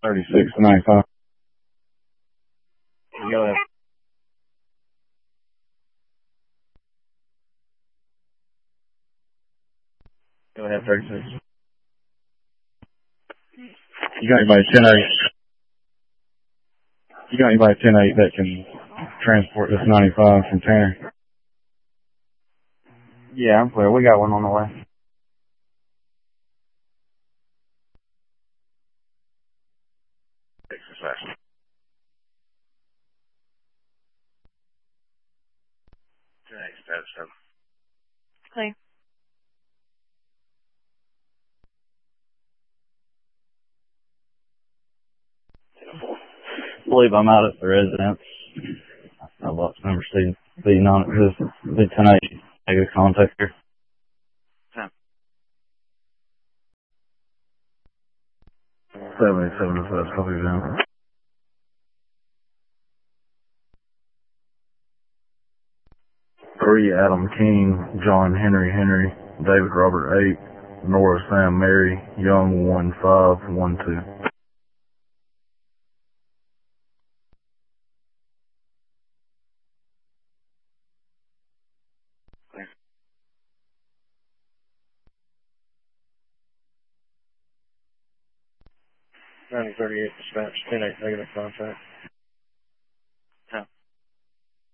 36 to 95. Go ahead. Go ahead, 36. You got anybody 10-8? You got anybody 10-8 that can transport this 95 from Tanner? Yeah, I'm clear. We got one on the way. Clear. I believe I'm out at the residence. My box number C non-existent. Be 10-8. Negative contact here. 77 is that copy down. 3 Adam King, John Henry Henry, David Robert 8, Nora Sam Mary, Young 1512. County 38 dispatch, 10-8 negative contact.